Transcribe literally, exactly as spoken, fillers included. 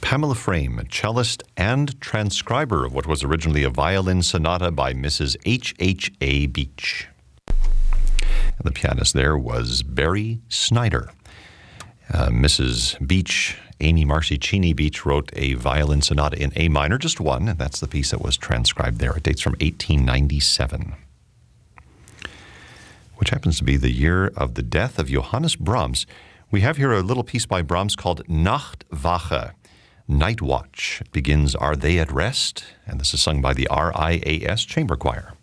Pamela Frame, cellist and transcriber of what was originally a violin sonata by Missus H H A Beach. And the pianist there was Barry Snyder. Uh, Missus Beach, Amy Marcicini Beach, wrote a violin sonata in A minor, just one, and that's the piece that was transcribed there. It dates from eighteen ninety-seven, which happens to be the year of the death of Johannes Brahms. We have here a little piece by Brahms called Nachtwache, Night Watch. It begins, Are They at Rest? And this is sung by the R I A S Chamber Choir.